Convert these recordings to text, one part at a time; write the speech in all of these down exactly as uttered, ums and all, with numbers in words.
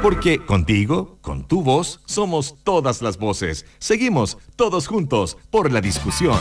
Porque contigo, con tu voz, somos todas las voces. Seguimos todos juntos por la discusión.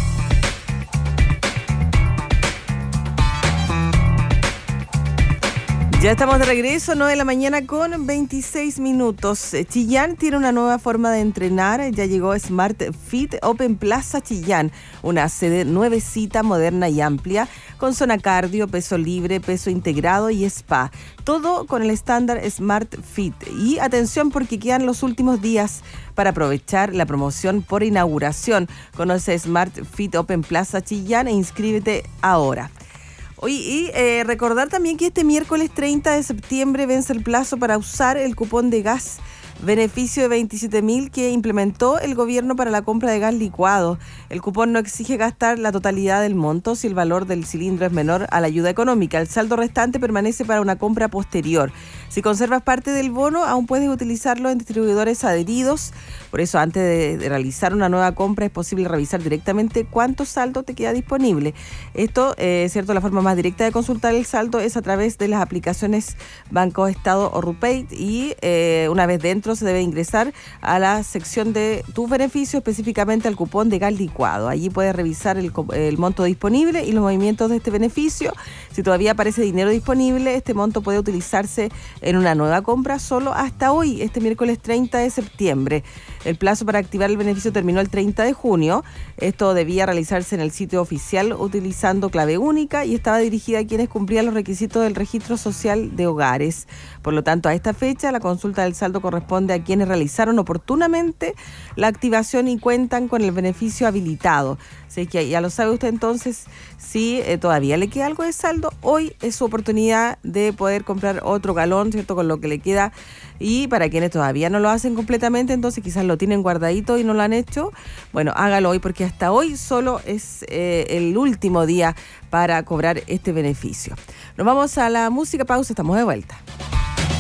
Ya estamos de regreso, nueve de la mañana con veintiséis minutos. Chillán tiene una nueva forma de entrenar. Ya llegó Smart Fit Open Plaza Chillán, una sede nuevecita, moderna y amplia, con zona cardio, peso libre, peso integrado y spa. Todo con el estándar Smart Fit. Y atención porque quedan los últimos días para aprovechar la promoción por inauguración. Conoce Smart Fit Open Plaza Chillán e inscríbete ahora. Oye, y eh, recordar también que este miércoles treinta de septiembre vence el plazo para usar el cupón de gas beneficio de veintisiete mil que implementó el gobierno para la compra de gas licuado. El cupón no exige gastar la totalidad del monto si el valor del cilindro es menor a la ayuda económica. El saldo restante permanece para una compra posterior. Si conservas parte del bono, aún puedes utilizarlo en distribuidores adheridos. Por eso, antes de, de realizar una nueva compra, es posible revisar directamente cuánto saldo te queda disponible. Esto, eh, es cierto, la forma más directa de consultar el saldo es a través de las aplicaciones Banco Estado o RuPay y eh, una vez dentro se debe ingresar a la sección de tus beneficios, específicamente al cupón de gas licuado. Allí puedes revisar el, el monto disponible y los movimientos de este beneficio. Si todavía aparece dinero disponible, este monto puede utilizarse en una nueva compra solo hasta hoy, este miércoles treinta de septiembre. El plazo para activar el beneficio terminó el treinta de junio. Esto debía realizarse en el sitio oficial utilizando clave única y estaba dirigida a quienes cumplían los requisitos del registro social de hogares. Por lo tanto, a esta fecha, la consulta del saldo corresponde a quienes realizaron oportunamente la activación y cuentan con el beneficio habilitado. Así que ya lo sabe usted entonces, si eh, todavía le queda algo de saldo, hoy es su oportunidad de poder comprar otro galón, ¿cierto? Con lo que le queda. Y para quienes todavía no lo hacen completamente, entonces quizás lo tienen guardadito y no lo han hecho, bueno, hágalo hoy porque hasta hoy solo es eh, el último día para cobrar este beneficio. Nos vamos a la música, pausa, estamos de vuelta.